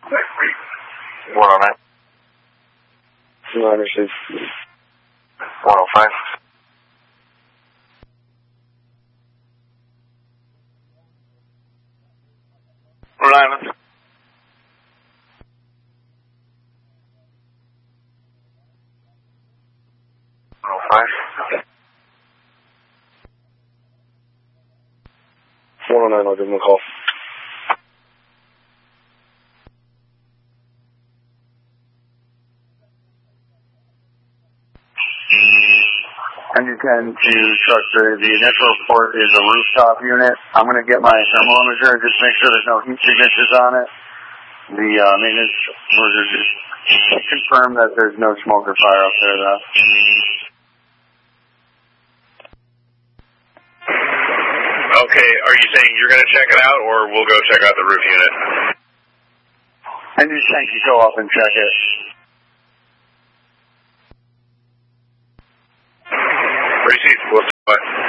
109. No, understood. 105. Rhode Island. 105. 109, I'll give him a call. Engine 10 to truck, the initial report is a rooftop unit. I'm going to get my thermal imager and just make sure there's no heat signatures on it. The maintenance worker just confirm that there's no smoke or fire up there, though. Okay, are you saying you're going to check it out, or we'll go check out the roof unit? Engine 10 can go up and check it. Received. We'll